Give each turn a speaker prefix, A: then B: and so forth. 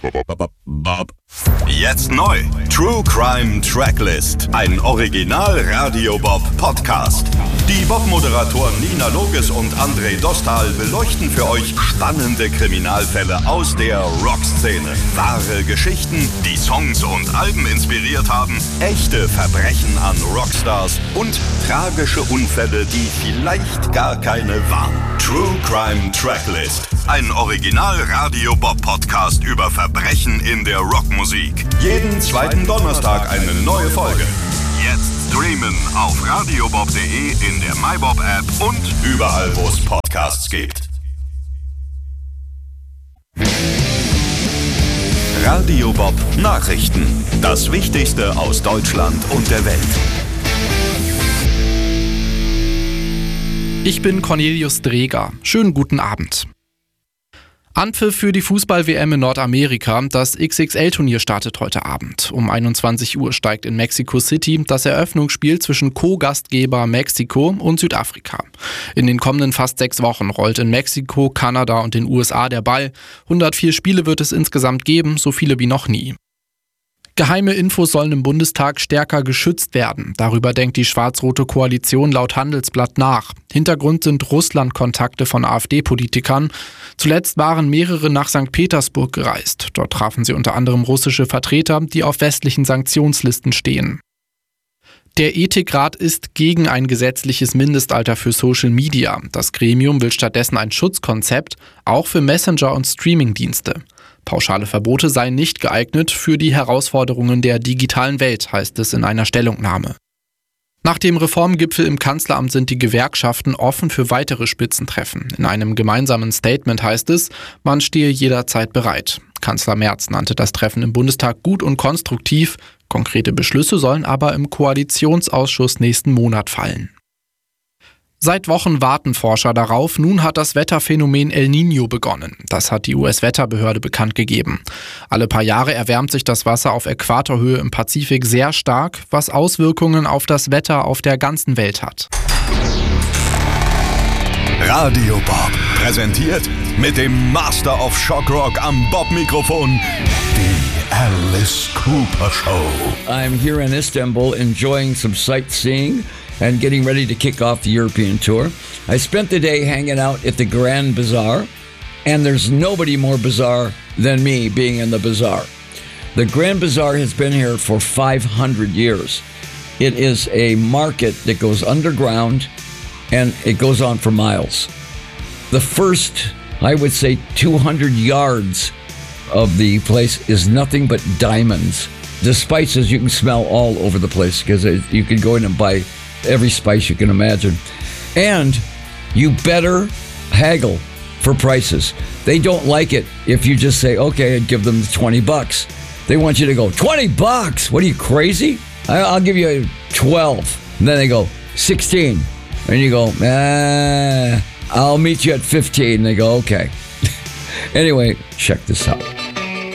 A: Jetzt neu. True Crime Tracklist. Ein Original Radio Bob Podcast. Die Bob-Moderatoren Nina Loges und André Dostal beleuchten für euch spannende Kriminalfälle aus der Rockszene. Wahre Geschichten, die Songs und Alben inspiriert haben, echte Verbrechen an Rockstars und tragische Unfälle, die vielleicht gar keine waren. True Crime Tracklist. Ein Original Radio Bob Podcast über Verbrechen in der Rockmusik. Jeden zweiten Donnerstag eine neue Folge. Jetzt streamen auf radiobob.de, in der MyBob-App und überall, wo es Podcasts gibt. Radio Bob Nachrichten. Das Wichtigste aus Deutschland und der Welt.
B: Ich bin Cornelius Dreger. Schönen guten Abend. Anpfiff für die Fußball-WM in Nordamerika. Das XXL-Turnier startet heute Abend. Um 21 Uhr steigt in Mexico City das Eröffnungsspiel zwischen Co-Gastgeber Mexiko und Südafrika. In den kommenden fast 6 Wochen rollt in Mexiko, Kanada und den USA der Ball. 104 Spiele wird es insgesamt geben, so viele wie noch nie. Geheime Infos sollen im Bundestag stärker geschützt werden. Darüber denkt die schwarz-rote Koalition laut Handelsblatt nach. Hintergrund sind Russland-Kontakte von AfD-Politikern. Zuletzt waren mehrere nach St. Petersburg gereist. Dort trafen sie unter anderem russische Vertreter, die auf westlichen Sanktionslisten stehen. Der Ethikrat ist gegen ein gesetzliches Mindestalter für Social Media. Das Gremium will stattdessen ein Schutzkonzept, auch für Messenger- und Streamingdienste. Pauschale Verbote seien nicht geeignet für die Herausforderungen der digitalen Welt, heißt es in einer Stellungnahme. Nach dem Reformgipfel im Kanzleramt sind die Gewerkschaften offen für weitere Spitzentreffen. In einem gemeinsamen Statement heißt es, man stehe jederzeit bereit. Kanzler Merz nannte das Treffen im Bundestag gut und konstruktiv. Konkrete Beschlüsse sollen aber im Koalitionsausschuss nächsten Monat fallen. Seit Wochen warten Forscher darauf. Nun hat das Wetterphänomen El Niño begonnen. Das hat die US-Wetterbehörde bekannt gegeben. Alle paar Jahre erwärmt sich das Wasser auf Äquatorhöhe im Pazifik sehr stark, was Auswirkungen auf das Wetter auf der ganzen Welt hat.
A: Radio Bob präsentiert mit dem Master of Shock Rock am Bob-Mikrofon die Alice Cooper Show.
C: I'm here in Istanbul enjoying some sightseeing and getting ready to kick off the European tour. I spent the day hanging out at the Grand Bazaar, and there's nobody more bizarre than me being in the bazaar. The Grand Bazaar has been here for 500 years. It is a market that goes underground, and it goes on for miles. The first, I would say, 200 yards of the place is nothing but diamonds. The spices you can smell all over the place because you can go in and buy every spice you can imagine. And you better haggle for prices. They don't like it if you just say, okay, and give them $20. They want you to go, $20? What are you, crazy? I'll give you 12. And then they go, 16. And you go, I'll meet you at 15. And they go, okay. Anyway, check this out.